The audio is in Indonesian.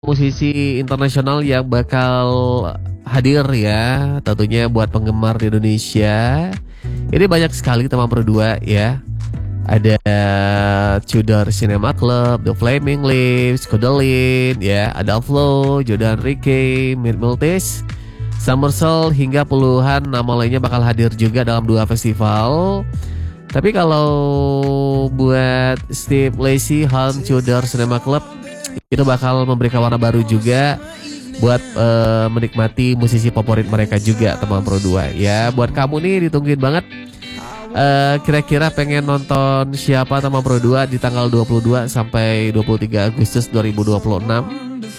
musisi internasional yang bakal hadir ya, tentunya buat penggemar di Indonesia. Ini banyak sekali teman berdua ya. Ada Tudor Cinema Club, The Flaming Lips, Kodelin, ya, ada Flow, Jordan Ricky, Multis, Summer Soul, hingga puluhan nama lainnya bakal hadir juga dalam dua festival. Tapi kalau buat Steve Lacy, Han Tudor Cinema Club itu bakal memberikan warna baru juga buat menikmati musisi favorit mereka juga, teman Pro 2 ya. Buat kamu nih ditungguin banget. Kira-kira pengen nonton siapa teman Pro 2 di tanggal 22 sampai 23 Agustus 2026?